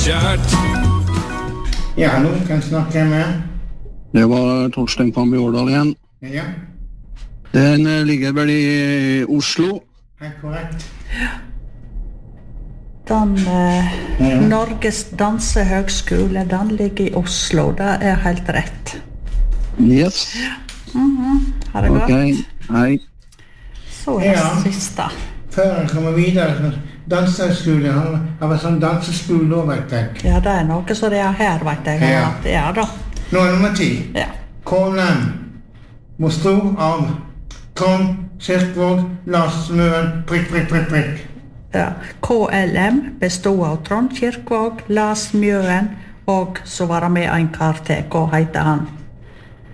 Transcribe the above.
Ja, hallo, kan snakke med? Det var Torstein van Bjordal igjen. Ja. Den ligger vel i Oslo. Helt korrekt. Den Norges dansehøgskole, den ligger i Oslo. Det er helt rett. Yes. Har det gått? Ok, hei. Så er det siste. Før jeg kommer videre, dansehøgskole har vært sånn danseskole også, vet jeg. Ja, det er noe så det er her, vet jeg. Ja. Ja da. Nå er nummer 10. Ja. KLM består av Trond, Kirkvåg, Lars Møen, prikk. Ja. KLM bestod av Trond Kirkvåg, Lars Mjøen, og så var det med en kar til. Hva heter han?